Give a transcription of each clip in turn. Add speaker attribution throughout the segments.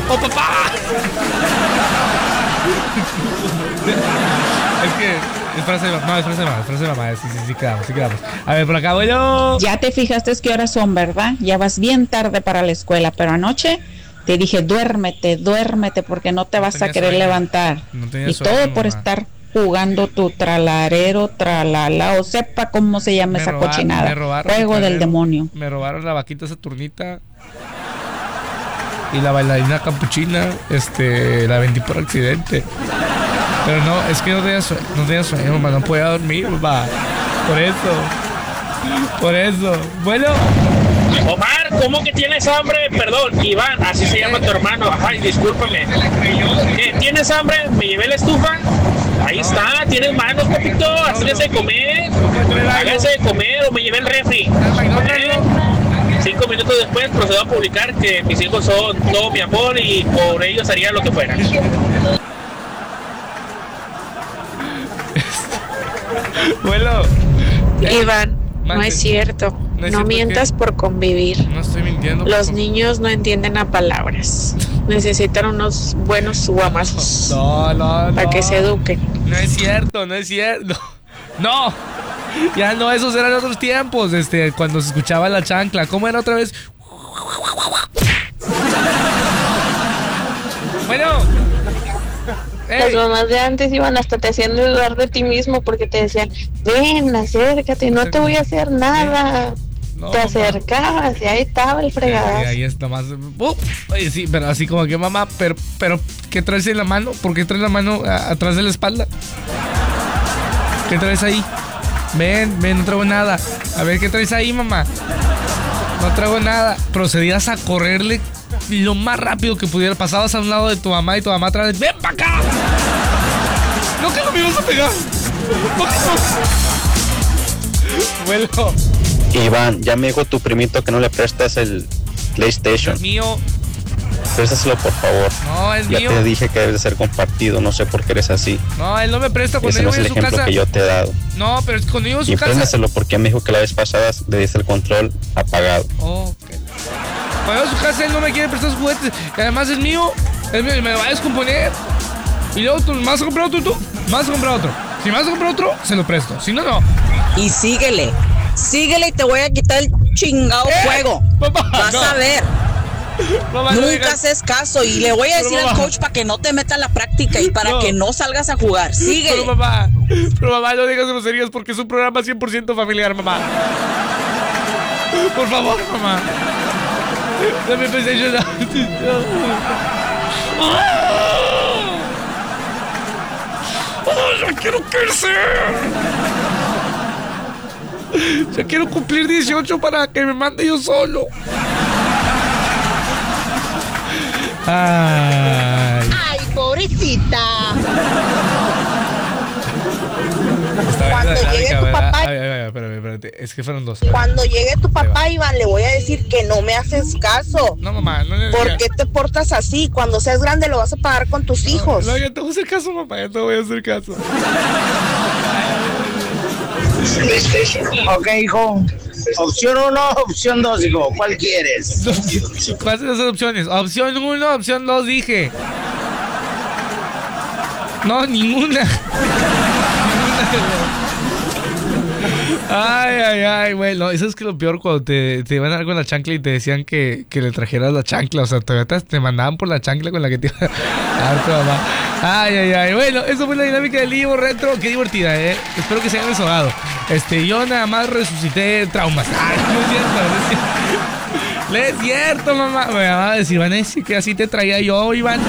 Speaker 1: ¡Oh, papá! Es que es frase de mamá, sí, quedamos. A ver, por acá voy yo.
Speaker 2: Ya te fijaste qué horas son, ¿verdad? Ya vas bien tarde para la escuela, pero anoche te dije, duérmete, porque no te vas a querer levantar.
Speaker 1: No
Speaker 2: y
Speaker 1: sueño,
Speaker 2: todo por
Speaker 1: mamá.
Speaker 2: estar jugando tu tralarero, tralala, o sepa cómo se llama esa cochinada. Juego del demonio.
Speaker 1: Me robaron la vaquita Saturnita y la bailarina capuchina, la vendí por accidente. Pero no, es que no tenía sueño, mamá, no podía dormir, mamá. Por eso. Bueno.
Speaker 3: Omar, ¿cómo que tienes hambre? Perdón, Iván, así se llama tu hermano. Ay, discúlpame. ¿Tienes hambre? ¿Me llevé la estufa? Ahí está, tienes manos, papito. Hágase de comer. Hágase de comer o me llevé el refri. 5 minutos después procedo a publicar que mis hijos son todo mi amor y por ellos haría lo que fuera.
Speaker 1: Bueno.
Speaker 4: Iván, no es cierto. No mientas por convivir.
Speaker 1: No estoy mintiendo.
Speaker 4: Los niños no entienden a palabras. Necesitan unos buenos guamazos.
Speaker 1: No.
Speaker 4: Para que se eduquen.
Speaker 1: No es cierto. No. Ya no, esos eran otros tiempos. Cuando se escuchaba la chancla. ¿Cómo era otra vez? Bueno.
Speaker 4: Las mamás de antes iban hasta te hacían dudar de ti mismo porque te decían, ven, acércate, no te voy a hacer nada. No, te acercabas y ahí estaba el fregadazo.
Speaker 1: Ahí está más. Oye, sí, pero así como que mamá, pero ¿qué traes en la mano? ¿Por qué traes la mano atrás de la espalda? ¿Qué traes ahí? Ven, no traigo nada. A ver, ¿qué traes ahí, mamá? No traigo nada. Procedías a correrle lo más rápido que pudiera. Pasabas a un lado de tu mamá y tu mamá atrás. ¡Ven para acá! No, que no me ibas a pegar. Bueno.
Speaker 5: Iván, ya me dijo tu primito que no le prestas el PlayStation.
Speaker 1: Es mío.
Speaker 5: Préstaselo, por favor.
Speaker 1: No, es
Speaker 5: ya
Speaker 1: mío.
Speaker 5: Ya te dije que debe de ser compartido. No sé por qué eres así.
Speaker 1: No, él no me presta cuando
Speaker 5: ese
Speaker 1: yo
Speaker 5: no
Speaker 1: voy
Speaker 5: es
Speaker 1: a
Speaker 5: el
Speaker 1: su
Speaker 5: ejemplo
Speaker 1: casa.
Speaker 5: que yo te he dado.
Speaker 1: No, pero cuando yo voy a su
Speaker 5: y
Speaker 1: casa.
Speaker 5: préstaselo porque me dijo que la vez pasada le diste el control apagado.
Speaker 1: Oh, okay. Cuando yo voy a su casa, él no me quiere prestar sus juguetes. Y además es mío. Él me va a descomponer. Y luego tú, ¿me vas a comprar otro tú? ¿Me vas a comprar otro? Si me vas a comprar otro, se lo presto. Si no, no.
Speaker 6: Y síguele y te voy a quitar el chingado juego.
Speaker 1: Papá,
Speaker 6: vas a ver.
Speaker 1: Mamá,
Speaker 6: nunca haces caso y le voy a decir al coach para que no te meta a la práctica y para que no salgas a jugar. Síguele.
Speaker 1: Pero mamá, no digas groserías porque es un programa 100% familiar, mamá. Por favor, mamá. Dame PlayStation. Ya quiero crecer. Ya quiero cumplir 18 para que me mande yo solo.
Speaker 7: Ay, pobrecita. Cuando llegue tu papá.
Speaker 1: Espérate, es que fueron dos.
Speaker 7: Cuando llegue tu papá, Iván, le voy a decir que no me haces caso.
Speaker 1: No, mamá, no le
Speaker 7: ¿Por qué te portas así? Cuando seas grande lo vas a pagar con tus hijos.
Speaker 1: No, ya te voy a hacer caso, mamá, ya te voy a hacer caso.
Speaker 8: Ok, hijo. Opción 1, opción 2, hijo. ¿Cuál quieres?
Speaker 1: ¿Cuáles son las opciones? Opción 1, opción 2, dije. No, ninguna. Ay, bueno, eso es que lo peor cuando te iban a dar con la chancla y te decían que le trajeras la chancla, o sea, todavía te mandaban por la chancla con la que te iba a dar tu mamá. Ay, bueno, eso fue la dinámica del Livo Retro, qué divertida, espero que se hayan desahogado. Yo nada más resucité traumas. Ay, no es cierto, mamá. Me va a decir, Vanessa, que así te traía yo, Iván.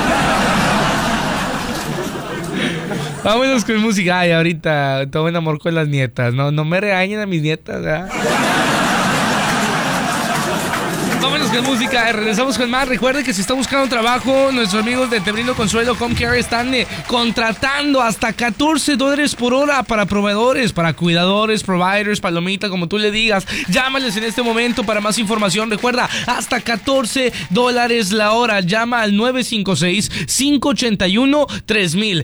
Speaker 1: Vámonos con música. Ay, ahorita todo en amor con las nietas. No me regañen a mis nietas, ¿verdad? Vámonos con música. Regresamos con más. Recuerden que si está buscando trabajo, nuestros amigos de Te Brindo Consuelo Home Care están contratando hasta $14 por hora para proveedores, para cuidadores, providers, palomita, como tú le digas. Llámales en este momento para más información. Recuerda, hasta $14 la hora. Llama al 956-581-3000.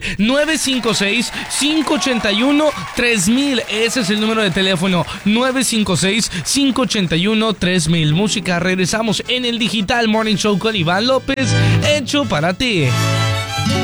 Speaker 1: 956-581-3000. Ese es el número de teléfono. 956-581-3000. Música. Regresamos en el Digital Morning Show con Iván López hecho para ti.